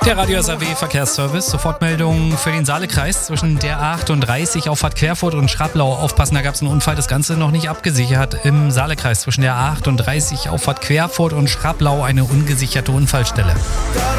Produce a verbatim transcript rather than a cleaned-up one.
Der Radio S A W Verkehrsservice, Sofortmeldung für den Saalekreis zwischen der A achtunddreißig Auffahrt Querfurt und Schraplau. Aufpassen, da gab es einen Unfall, das Ganze noch nicht abgesichert. Im Saalekreis zwischen der A achtunddreißig Auffahrt Querfurt und Schraplau eine ungesicherte Unfallstelle.